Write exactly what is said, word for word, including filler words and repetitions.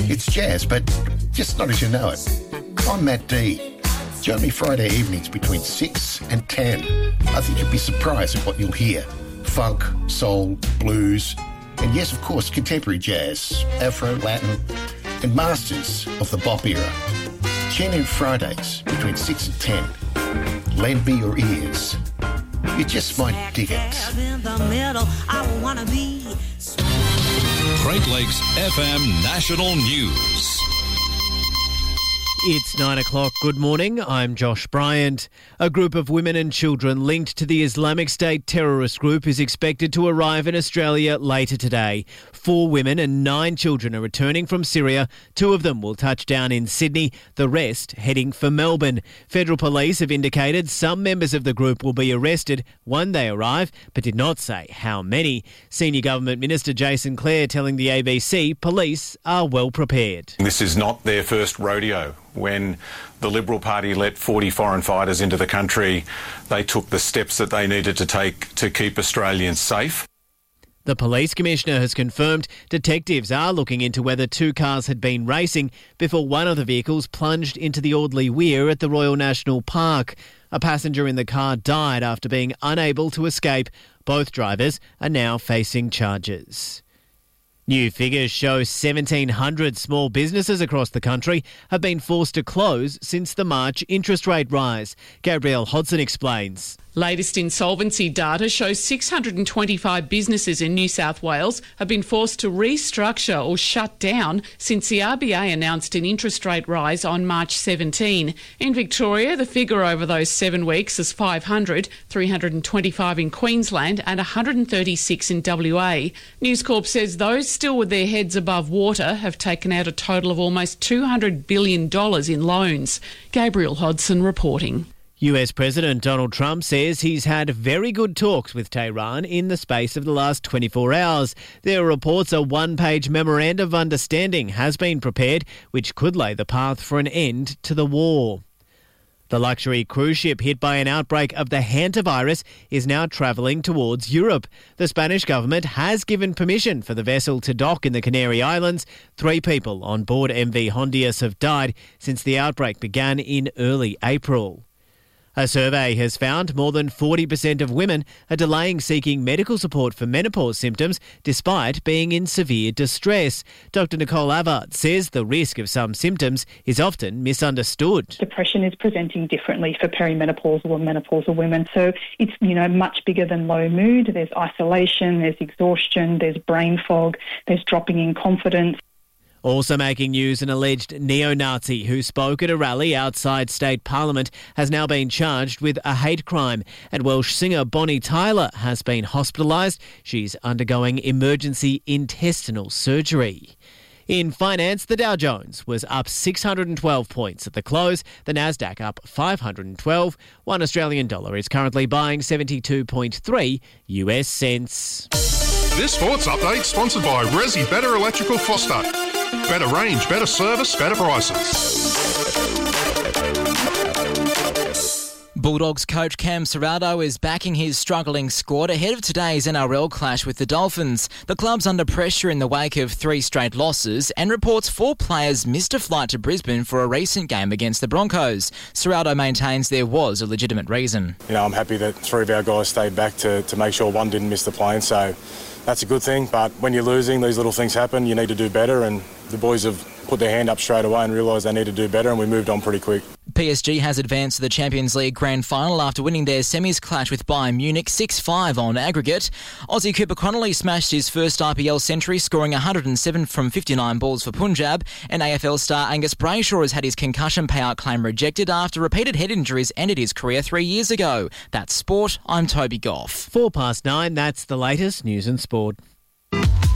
It's jazz, but just not as you know it. I'm Matt D. Join me Friday evenings between six and ten. I think you'll be surprised at what you'll hear. Funk, soul, blues, and yes, of course, contemporary jazz, Afro, Latin, and masters of the bop era. Tune in Fridays between six and ten. Lend me your ears. You just might dig it. Great Lakes F M National News. It's nine o'clock. Good morning. I'm Josh Bryant. A group of women and children linked to the Islamic State terrorist group is expected to arrive in Australia later today. Four women and nine children are returning from Syria. Two of them will touch down in Sydney, the rest heading for Melbourne. Federal police have indicated some members of the group will be arrested when they arrive, but did not say how many. Senior Government Minister Jason Clare telling the A B C police are well prepared. This is not their first rodeo. When the Liberal Party let forty foreign fighters into the country, they took the steps that they needed to take to keep Australians safe. The Police Commissioner has confirmed detectives are looking into whether two cars had been racing before one of the vehicles plunged into the Audley Weir at the Royal National Park. A passenger in the car died after being unable to escape. Both drivers are now facing charges. New figures show seventeen hundred small businesses across the country have been forced to close since the March interest rate rise. Gabrielle Hodson explains. Latest insolvency data shows six hundred twenty-five businesses in New South Wales have been forced to restructure or shut down since the R B A announced an interest rate rise on March seventeenth. In Victoria, the figure over those seven weeks is five hundred, three hundred twenty-five in Queensland and one hundred thirty-six in W A. News Corp says those still with their heads above water have taken out a total of almost two hundred billion dollars in loans. Gabrielle Hodson reporting. U S President Donald Trump says he's had very good talks with Tehran in the space of the last twenty-four hours. There are reports a one-page memorandum of understanding has been prepared, which could lay the path for an end to the war. The luxury cruise ship hit by an outbreak of the hantavirus is now travelling towards Europe. The Spanish government has given permission for the vessel to dock in the Canary Islands. Three people on board M V Hondius have died since the outbreak began in early April. A survey has found more than forty percent of women are delaying seeking medical support for menopause symptoms despite being in severe distress. Doctor Nicole Avard says the risk of some symptoms is often misunderstood. Depression is presenting differently for perimenopausal or menopausal women. So it's, you know, much bigger than low mood. There's isolation, there's exhaustion, there's brain fog, there's dropping in confidence. Also making news, an alleged neo-Nazi who spoke at a rally outside State Parliament has now been charged with a hate crime. And Welsh singer Bonnie Tyler has been hospitalised. She's undergoing emergency intestinal surgery. In finance, the Dow Jones was up six hundred twelve points at the close. The Nasdaq up five hundred twelve. One Australian dollar is currently buying seventy-two point three U S cents. This sports update sponsored by Resi Better Electrical Foster. Better range, better service, better prices. Bulldogs coach Cam Serrato is backing his struggling squad ahead of today's N R L clash with the Dolphins. The club's under pressure in the wake of three straight losses and reports four players missed a flight to Brisbane for a recent game against the Broncos. Serrato maintains there was a legitimate reason. You know, I'm happy that three of our guys stayed back to, to make sure one didn't miss the plane, so that's a good thing. But when you're losing, these little things happen. You need to do better, and the boys have put their hand up straight away and realised they need to do better, and we moved on pretty quick. P S G has advanced to the Champions League Grand Final after winning their semis clash with Bayern Munich six five on aggregate. Aussie Cooper Connolly smashed his first I P L century, scoring one hundred seven from fifty-nine balls for Punjab, and A F L star Angus Brayshaw has had his concussion payout claim rejected after repeated head injuries ended his career three years ago. That's sport. I'm Toby Goff. Four past nine, that's the latest news and sport.